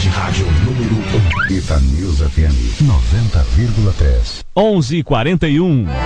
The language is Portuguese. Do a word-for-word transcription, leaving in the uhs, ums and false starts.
Web Rádio número um. Itanews F M noventa vírgula três. onze e quarenta e um.